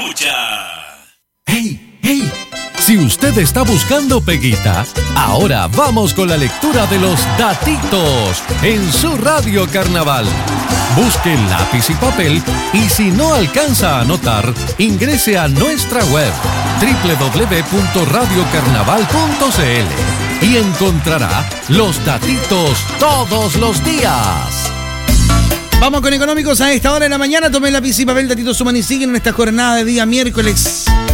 escucha. ¡Hey, hey! Si usted está buscando peguita, ahora vamos con la lectura de los datitos en su Radio Carnaval. Busque lápiz y papel y si no alcanza a anotar, ingrese a nuestra web www.radiocarnaval.cl y encontrará los datitos todos los días. Vamos con económicos a esta hora de la mañana. Tomen lápiz y papel, datitos suman y siguen en esta jornada de día miércoles